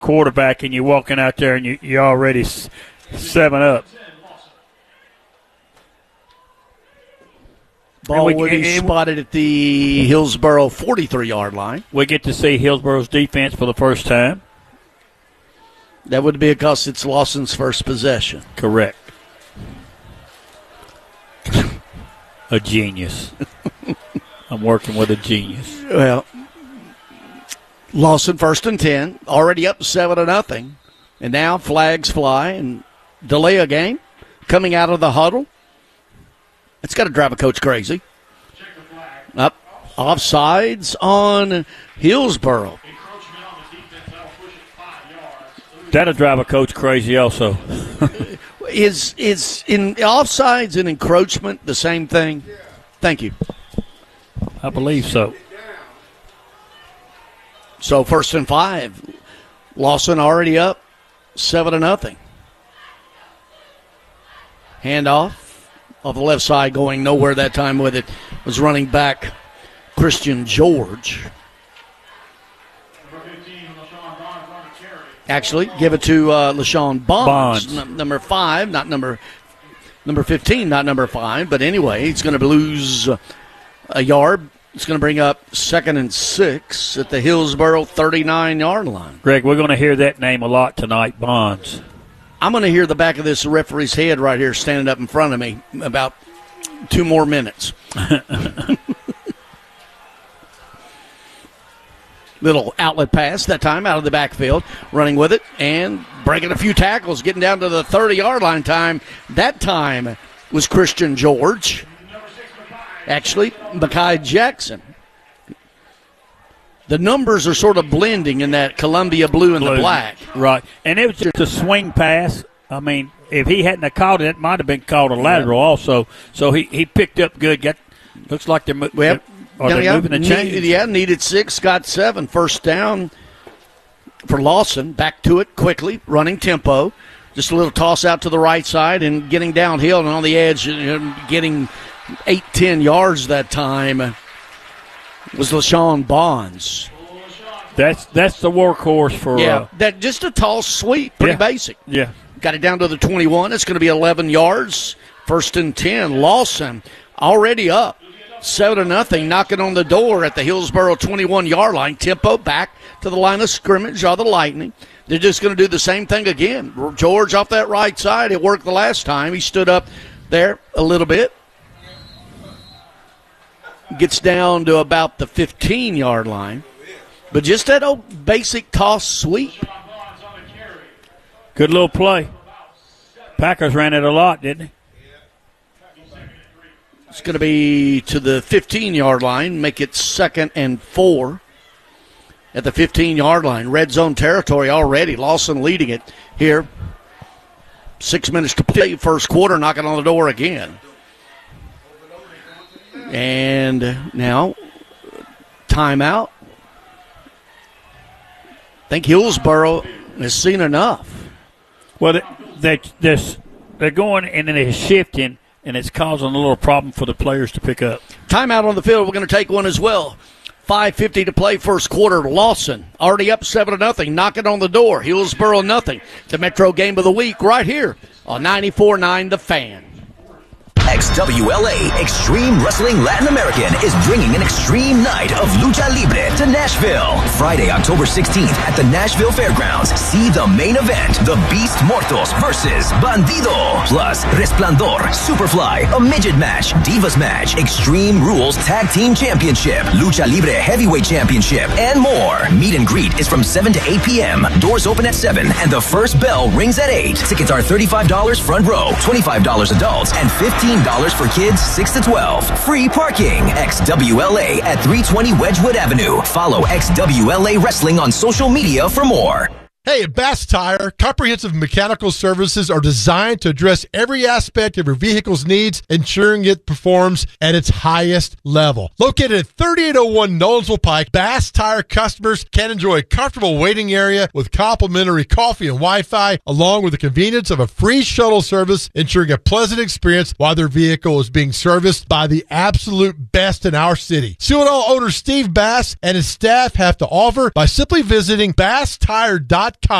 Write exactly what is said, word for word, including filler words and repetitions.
quarterback and you're walking out there and you, you're already seven up. Ball we, will be spotted at the Hillsboro forty-three-yard line. We get to see Hillsboro's defense for the first time. That would be because it's Lawson's first possession. Correct. A genius. I'm working with a genius. Well, Lawson first and ten, already up seven to nothing, and now flags fly and delay a game. Coming out of the huddle, it's got to drive a coach crazy. Up, offsides on Hillsboro. That'll drive a coach crazy also. Is is in offsides and encroachment the same thing? Thank you. I believe so. So first and five. Lawson already up seven to nothing. Handoff off the left side, going nowhere that time with it was running back Christian George. Actually, give it to uh, LaShawn Bonds, Bonds. N- number five, not number number fifteen, not number five. But anyway, he's going to lose a yard. It's going to bring up second and six at the Hillsboro thirty-nine-yard line. Greg, we're going to hear that name a lot tonight, Bonds. I'm going to hear the back of this referee's head right here standing up in front of me about two more minutes. Little outlet pass that time out of the backfield, running with it and breaking a few tackles, getting down to the thirty-yard line time. That time was Christian George. Actually, Mekhi Jackson. The numbers are sort of blending in that Columbia blue and blue. the black. Right. And it was just a swing pass. I mean, if he hadn't have caught it, it might have been called a lateral yeah. also. So he, he picked up good. Got Looks like they're, well, are they yeah, moving the chains. Need, yeah, needed six, got seven. First down for Lawson. Back to it quickly, running tempo. Just a little toss out to the right side and getting downhill and on the edge, getting eight, ten yards that time was LaShawn Bonds. That's that's the workhorse for yeah. Uh, that just a tall sweep, pretty yeah. basic. Yeah, got it down to the twenty-one. It's going to be eleven yards. First and ten. Lawson already up seven to nothing, knocking on the door at the Hillsboro twenty-one-yard line. Tempo back to the line of scrimmage of the Lightning. They're just going to do the same thing again. George off that right side. It worked the last time. He stood up there a little bit. Gets down to about the fifteen-yard line. But just that old basic toss sweep. Good little play. Packers ran it a lot, didn't they? It's going to be to the fifteen-yard line, make it second and four at the fifteen-yard line. Red zone territory already. Lawson leading it here. Six minutes to play, first quarter, knocking on the door again. And now, timeout. I think Hillsboro has seen enough. Well, they, they, they're going and then they're shifting, and it's causing a little problem for the players to pick up. Timeout on the field. We're going to take one as well. five fifty to play first quarter. Lawson already up seven to nothing. Knocking on the door. Hillsboro nothing. The Metro game of the week right here on ninety-four point nine The Fan. X W L A Extreme Wrestling Latin American is bringing an extreme night of Lucha Libre to Nashville. Friday, October sixteenth at the Nashville Fairgrounds. See the main event, the Beast Mortos versus Bandido. Plus, Resplandor, Superfly, a midget match, Divas match, Extreme Rules Tag Team Championship, Lucha Libre Heavyweight Championship, and more. Meet and greet is from seven to eight p.m. Doors open at seven, and the first bell rings at eight. Tickets are thirty-five dollars front row, twenty-five dollars adults, and fifteen dollars for kids six to twelve. Free parking. X W L A at three twenty Wedgwood Avenue. Follow X W L A Wrestling on social media for more. Hey, at Bass Tire, comprehensive mechanical services are designed to address every aspect of your vehicle's needs, ensuring it performs at its highest level. Located at thirty-eight oh one Nolensville Pike, Bass Tire customers can enjoy a comfortable waiting area with complimentary coffee and Wi-Fi, along with the convenience of a free shuttle service, ensuring a pleasant experience while their vehicle is being serviced by the absolute best in our city. See what all owner Steve Bass and his staff have to offer by simply visiting bass tire dot dot com.